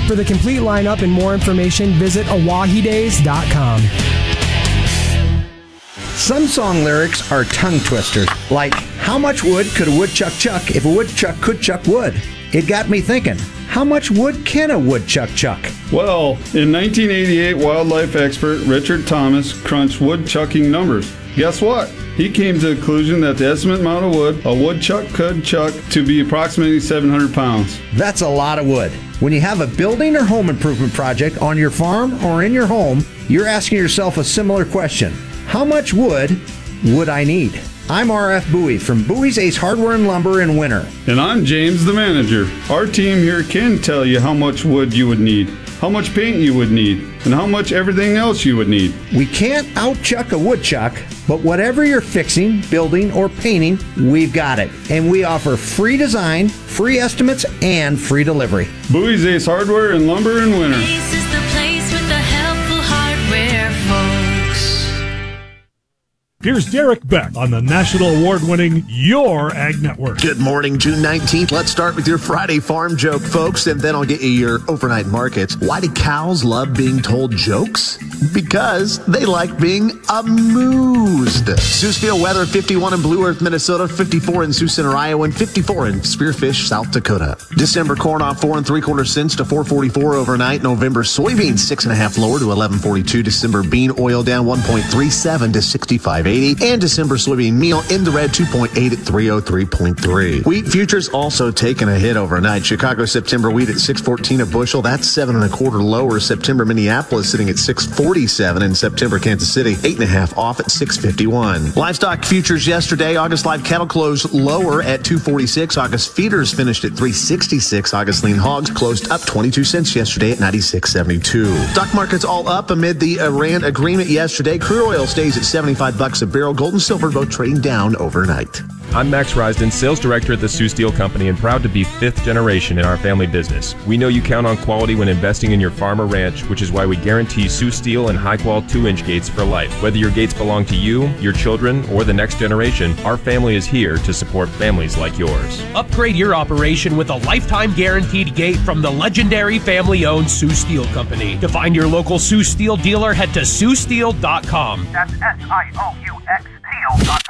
For the complete lineup and more information, visit awahidays.com. Some song lyrics are tongue twisters, like, how much wood could a woodchuck chuck if a woodchuck could chuck wood? It got me thinking, how much wood can a woodchuck chuck? Well, in 1988, wildlife expert Richard Thomas crunched woodchucking numbers. Guess what? He came to the conclusion that the estimate amount of wood a woodchuck could chuck to be approximately 700 pounds. That's a lot of wood. When you have a building or home improvement project on your farm or in your home, you're asking yourself a similar question. How much wood would I need? I'm RF Bowie from Bowie's Ace Hardware and Lumber in Winter. And I'm James, the manager. Our team here can tell you how much wood you would need, how much paint you would need, and how much everything else you would need. We can't outchuck a woodchuck, but whatever you're fixing, building, or painting, we've got it. And we offer free design, free estimates, and free delivery. Bowie's Ace Hardware and Lumber in Winter. Ace is the place with the helpful hardware, folks. Here's Derek Beck on the national award-winning Your Ag Network. Good morning, June 19th. Let's start with your Friday farm joke, folks, and then I'll get you your overnight markets. Why do cows love being told jokes? Because they like being amused. Sioux Steel weather, 51 in Blue Earth, Minnesota, 54 in Sioux Center, Iowa, and 54 in Spearfish, South Dakota. December corn off 4 3/4 cents to 4.44 overnight. November soybeans 6.5 lower to 11.42. December bean oil down 1.37 to 65.80. And December soybean meal in the red 2.8 at 303.3. Wheat futures also taking a hit overnight. Chicago September wheat at 6.14 a bushel. That's 7 1/4 lower. September Minneapolis sitting at 6.47, and September Kansas City 8.5 off at 6.51. Livestock futures yesterday. August live cattle closed lower at 2.46. August feeders finished at 3.66. August lean hogs closed up 22 cents yesterday at 96.72. Stock markets all up amid the Iran agreement yesterday. Crude oil stays at $75 a barrel. Gold and silver both trading down overnight. I'm Max Risden, sales director at the Sioux Steel Company, and proud to be 5th generation in our family business. We know you count on quality when investing in your farm or ranch, which is why we guarantee Sioux Steel and high-quality 2-inch gates for life. Whether your gates belong to you, your children, or the next generation, our family is here to support families like yours. Upgrade your operation with a lifetime guaranteed gate from the legendary family-owned Sioux Steel Company. To find your local Sioux Steel dealer, head to SiouxSteel.com. That's SIOUX Steel.com.